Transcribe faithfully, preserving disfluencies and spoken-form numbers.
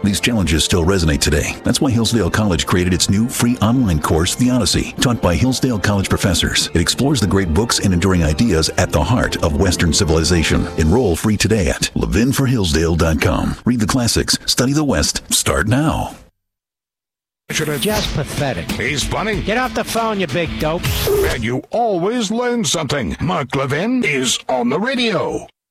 These challenges still resonate today. That's why Hillsdale College created its new free online course, The Odyssey, taught by Hillsdale College professors. It explores the great books and enduring ideas at the heart of Western civilization. Enroll free today at levin for hillsdale dot com. Read the classics. Study the West. Start now. Just pathetic. He's funny. Get off the phone, you big dope. And you always learn something. Mark Levin is on the radio.